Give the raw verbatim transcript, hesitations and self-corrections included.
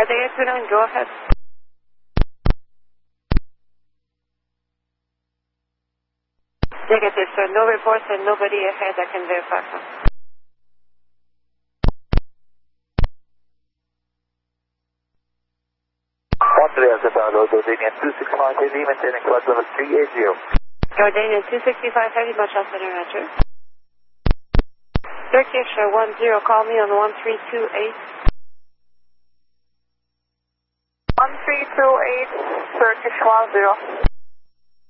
Friday eight two nine, go ahead. Negative, sir. No reports and nobody ahead. I can verify. one three Alpha Bravo, Jordanian two six five heavy, maintaining flight level three eight zero. Jordanian two sixty-five heavy, much Alpha Roger. Turkish uh, one zero, call me on one three two eight. one three two eight, Turkish one zero.